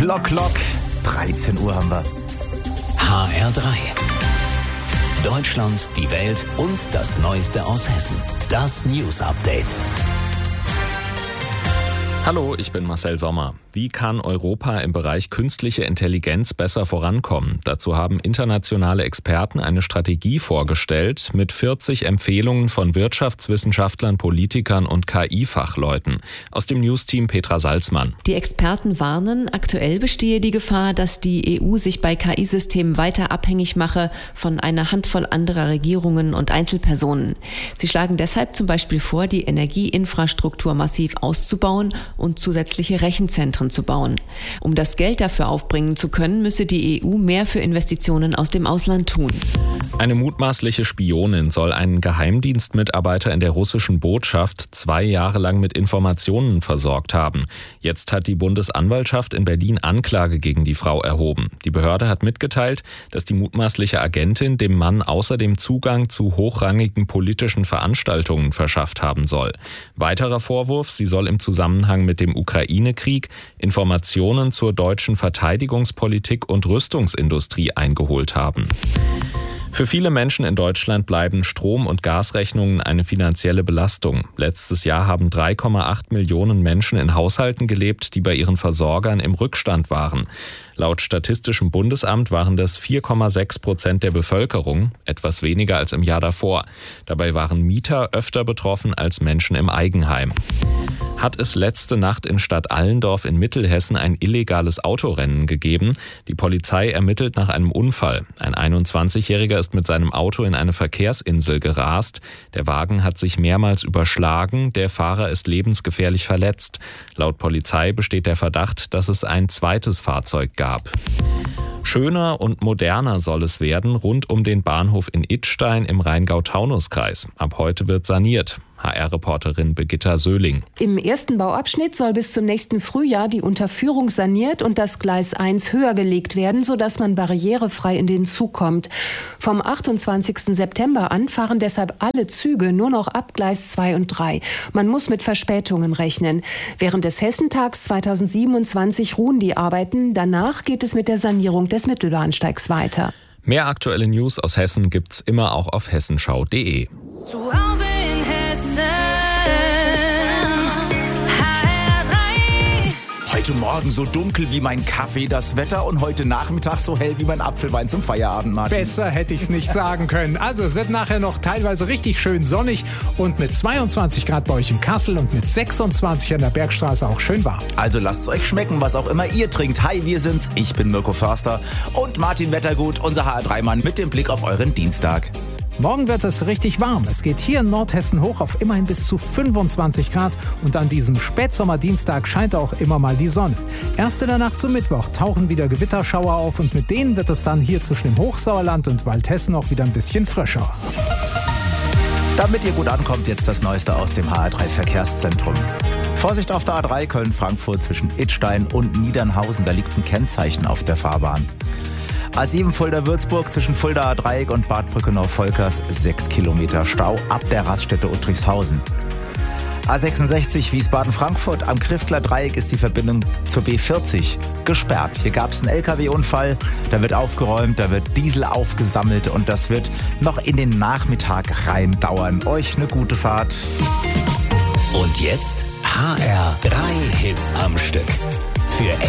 Glock, 13 Uhr haben wir. HR3. Deutschland, die Welt und das Neueste aus Hessen. Das News Update. Hallo, ich bin Marcel Sommer. Wie kann Europa im Bereich künstliche Intelligenz besser vorankommen? Dazu haben internationale Experten eine Strategie vorgestellt mit 40 Empfehlungen von Wirtschaftswissenschaftlern, Politikern und KI-Fachleuten. Aus dem Newsteam Petra Salzmann. Die Experten warnen, aktuell bestehe die Gefahr, dass die EU sich bei KI-Systemen weiter abhängig mache von einer Handvoll anderer Regierungen und Einzelpersonen. Sie schlagen deshalb zum Beispiel vor, die Energieinfrastruktur massiv auszubauen und zusätzliche Rechenzentren zu bauen. Um das Geld dafür aufbringen zu können, müsse die EU mehr für Investitionen aus dem Ausland tun. Eine mutmaßliche Spionin soll einen Geheimdienstmitarbeiter in der russischen Botschaft 2 Jahre lang mit Informationen versorgt haben. Jetzt hat die Bundesanwaltschaft in Berlin Anklage gegen die Frau erhoben. Die Behörde hat mitgeteilt, dass die mutmaßliche Agentin dem Mann außerdem Zugang zu hochrangigen politischen Veranstaltungen verschafft haben soll. Weiterer Vorwurf, sie soll im Zusammenhang mit dem Ukraine-Krieg Informationen zur deutschen Verteidigungspolitik und Rüstungsindustrie eingeholt haben. Für viele Menschen in Deutschland bleiben Strom- und Gasrechnungen eine finanzielle Belastung. Letztes Jahr haben 3,8 Millionen Menschen in Haushalten gelebt, die bei ihren Versorgern im Rückstand waren. Laut Statistischem Bundesamt waren das 4,6% der Bevölkerung, etwas weniger als im Jahr davor. Dabei waren Mieter öfter betroffen als Menschen im Eigenheim. Hat es letzte Nacht in Stadt Allendorf in Mittelhessen ein illegales Autorennen gegeben. Die Polizei ermittelt nach einem Unfall. Ein 21-Jähriger ist mit seinem Auto in eine Verkehrsinsel gerast. Der Wagen hat sich mehrmals überschlagen. Der Fahrer ist lebensgefährlich verletzt. Laut Polizei besteht der Verdacht, dass es ein zweites Fahrzeug gab. Schöner und moderner soll es werden rund um den Bahnhof in Idstein im Rheingau-Taunus-Kreis. Ab heute wird saniert. HR-Reporterin Birgitta Söhling. Im ersten Bauabschnitt soll bis zum nächsten Frühjahr die Unterführung saniert und das Gleis 1 höher gelegt werden, sodass man barrierefrei in den Zug kommt. Vom 28. September an fahren deshalb alle Züge nur noch ab Gleis 2 und 3. Man muss mit Verspätungen rechnen. Während des Hessentags 2027 ruhen die Arbeiten. Danach geht es mit der Sanierung des Mittelbahnsteigs weiter. Mehr aktuelle News aus Hessen gibt's immer auch auf hessenschau.de. Zu Hause in Hessen, HR3. Heute Morgen so dunkel wie mein Kaffee das Wetter und heute Nachmittag so hell wie mein Apfelwein zum Feierabend, Martin. Besser hätte ich es nicht sagen können. Also es wird nachher noch teilweise richtig schön sonnig und mit 22 Grad bei euch in Kassel und mit 26 an der Bergstraße auch schön warm. Also lasst es euch schmecken, was auch immer ihr trinkt. Hi, wir sind's. Ich bin Mirko Förster und Martin Wettergut, unser HR3-Mann mit dem Blick auf euren Dienstag. Morgen wird es richtig warm. Es geht hier in Nordhessen hoch auf immerhin bis zu 25 Grad und an diesem Spätsommerdienstag scheint auch immer mal die Sonne. Erst in der Nacht zum Mittwoch tauchen wieder Gewitterschauer auf und mit denen wird es dann hier zwischen dem Hochsauerland und Waldhessen auch wieder ein bisschen frischer. Damit ihr gut ankommt, jetzt das Neueste aus dem HR3-Verkehrszentrum. Vorsicht auf der A3 Köln-Frankfurt zwischen Idstein und Niedernhausen. Da liegt ein Kennzeichen auf der Fahrbahn. A7 Fulda-Würzburg zwischen Fulda-Dreieck und Bad Brückenau-Volkers 6 Kilometer Stau ab der Raststätte Uttrichshausen. A66 Wiesbaden-Frankfurt am Kriftler-Dreieck ist die Verbindung zur B40 gesperrt. Hier gab es einen LKW-Unfall, da wird aufgeräumt, da wird Diesel aufgesammelt und das wird noch in den Nachmittag rein dauern. Euch eine gute Fahrt. Und jetzt HR3 Hits am Stück. Für